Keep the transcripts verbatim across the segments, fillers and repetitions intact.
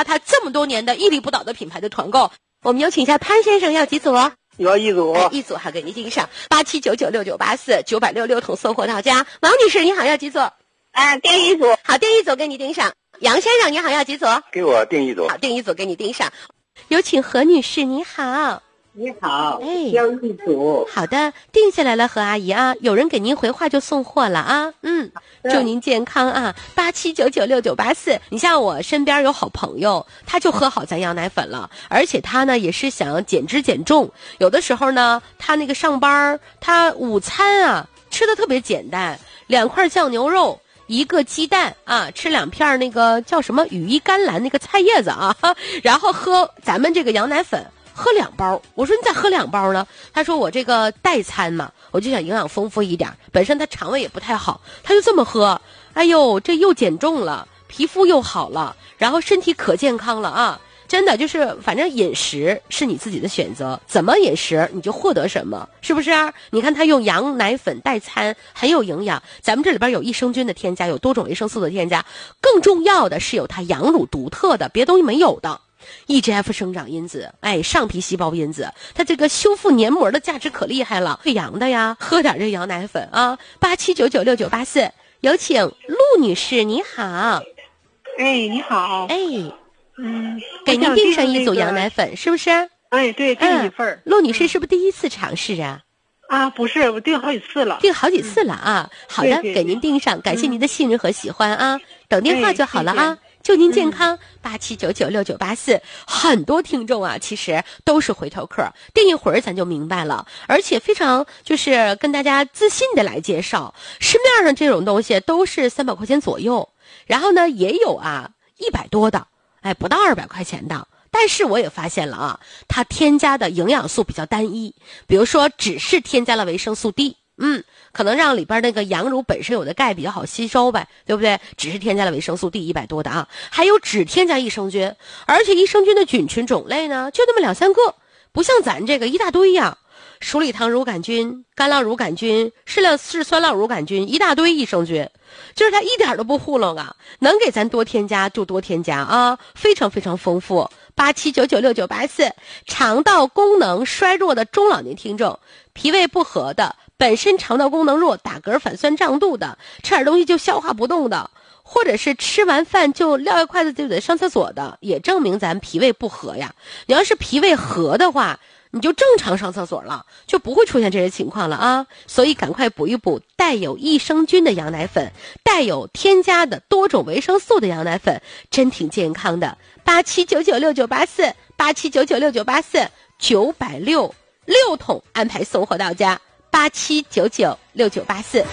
他这么多年的屹立不倒的品牌的团购。我们有请一下潘先生，要几组？ 要一组， 哎、一组好，给您盯上八七九九六九八四九百六六桶送货到家。王女士你好，要几组？ 啊，订一组。 好，订一组给你盯上。杨先生你好，要几组？ 给我订一组。 好，订一组给你盯上。有请何女士，你好。 你好， 哎， 要一组。 好的，定下来了，何阿姨啊，有人给您回话就送货了啊。嗯，祝您健康啊。八七九九六九八四，你像我身边有好朋友，他就喝好咱羊奶粉了，而且他呢也是想减脂减重。有的时候呢，他那个上班，他午餐啊吃的特别简单，两块酱牛肉。一个鸡蛋啊，吃两片那个叫什么羽衣甘蓝那个菜叶子啊，然后喝咱们这个羊奶粉，喝两包。我说你再喝两包呢？他说我这个代餐嘛，我就想营养丰富一点，本身他肠胃也不太好，他就这么喝。哎呦，这又减重了，皮肤又好了，然后身体可健康了啊！真的就是，反正饮食是你自己的选择，怎么饮食你就获得什么，是不是啊？你看他用羊奶粉代餐，很有营养。咱们这里边有益生菌的添加，有多种维生素的添加，更重要的是有它羊乳独特的，别东西没有的 E G F 生长因子，哎，上皮细胞因子，它这个修复黏膜的价值可厉害了。喂羊的呀，喝点这羊奶粉啊。八七九九六九八四，有请陆女士，你好。 哎，你好。 哎。 嗯， 给您订上一组羊奶粉，是不是？ 哎，对，订一份、嗯。 陆女士是不是第一次尝试啊？ 啊，不是，我订好几次了。 订好几次了啊！嗯、好的，对对对，给您订上，感谢您的信任和喜欢啊！嗯、等电话就好了啊！哎、祝您健康。八七九九六九八四，很多听众啊，其实都是回头客，订一会儿咱就明白了，而且非常就是跟大家自信的来介绍，市面上这种东西都是三百块钱左右，然后呢也有啊一百多的。哎，不到二百块钱的，但是我也发现了啊，它添加的营养素比较单一，比如说只是添加了维生素 D， 嗯，可能让里边那个羊乳本身有的钙比较好吸收呗，对不对？只是添加了维生素 D 一百多的啊，还有只添加益生菌，而且益生菌的菌群种类呢，就那么两三个，不像咱这个一大堆呀。鼠李糖乳杆菌、干酪乳杆菌、适量嗜酸酪乳杆菌，一大堆益生菌，就是它一点都不糊弄啊，能给咱多添加就多添加啊，非常非常丰富。八七九九六九八四，肠道功能衰弱的中老年听众，脾胃不和的，本身肠道功能弱，打嗝反酸胀肚的，吃点东西就消化不动的，或者是吃完饭就撂一筷子就得上厕所的，也证明咱脾胃不和呀。你要是脾胃和的话，你就正常上厕所了，就不会出现这些情况了啊！所以赶快补一补带有益生菌的羊奶粉，带有添加的多种维生素的羊奶粉，真挺健康的。八七九九六九八四，八七九九六九八四，九百六六桶安排送货到家。八七九九六九八四。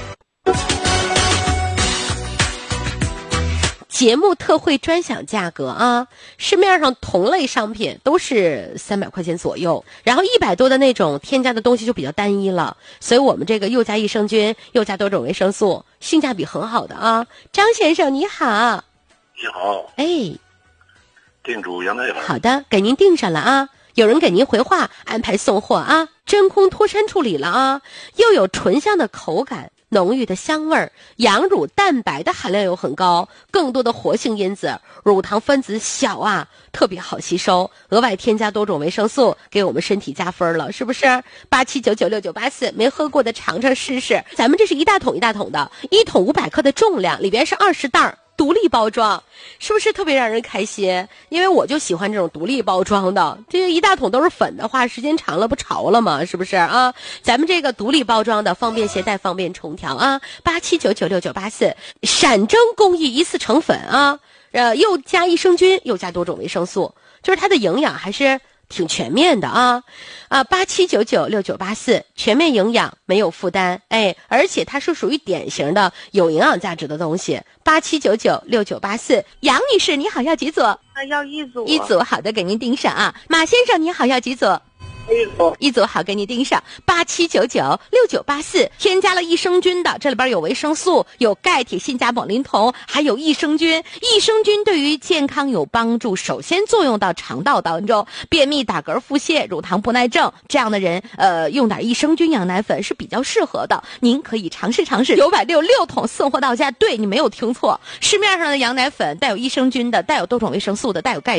节目特惠专享价格啊，市面上同类商品都是三百块钱左右，然后一百多的那种添加的东西就比较单一了，所以我们这个又加益生菌又加多种维生素，性价比很好的啊。张先生你好。 你好。 哎， 订主羊奶粉。 好的，给您订上了啊，有人给您回话安排送货啊，真空脱参处理了啊，又有醇香的口感，浓郁的香味儿，羊乳蛋白的含量又很高，更多的活性因子，乳糖分子小啊，特别好吸收，额外添加多种维生素，给我们身体加分了，是不是？八七九九六九八四，没喝过的尝尝试试。咱们这是一大桶一大桶的，一桶五百克的重量，里边是二十袋儿。独立包装是不是特别让人开心？因为我就喜欢这种独立包装的，这一大桶都是粉的话，时间长了不潮了吗？是不是啊？咱们这个独立包装的，方便携带，方便冲调啊。八七九九六九八四，闪蒸工艺一次成粉啊，呃，又加益生菌，又加多种维生素，就是它的营养还是挺全面的啊啊！八七九九六九八四，全面营养，没有负担，哎，而且它是属于典型的有营养价值的东西。八七九九六九八四，杨女士你好，要几组？ 啊，要一组。 一组，好的，给您订上啊。马先生你好，要几组？ 一组， 一组好，给你盯上。八七九九六九八四，添加了益生菌的，这里边有维生素，有钙、铁、锌、钾、锰、磷、铜，还有益生菌。益生菌对于健康有帮助，首先作用到肠道当中，便秘、打嗝、腹泻、乳糖不耐症这样的人，呃，用点益生菌羊奶粉是比较适合的。您可以尝试尝试。九百六六桶送货到家，对，你没有听错，市面上的羊奶粉带有益生菌的，带有多种维生素的，带有钙。